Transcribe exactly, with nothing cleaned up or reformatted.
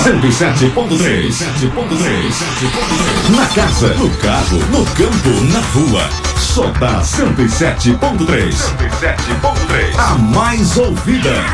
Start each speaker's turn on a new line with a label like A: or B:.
A: cento e sete ponto três. Na casa, no carro, no campo, na rua. Só dá cento e sete ponto três. A mais ouvida.